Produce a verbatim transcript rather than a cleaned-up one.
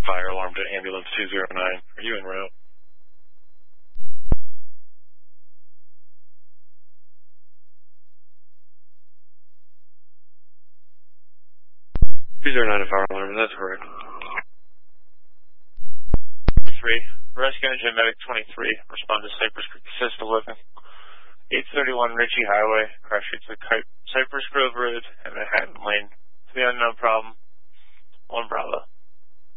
fire alarm to ambulance two zero nine. Are you en route? two zero nine, fire alarm, that's correct. three, rescue engine medic twenty-three, respond to Cypress Creek assisted living. eight thirty-one Ritchie Highway, crash to Cypress Grove Road and Manhattan Lane. To the unknown problem, one Bravo.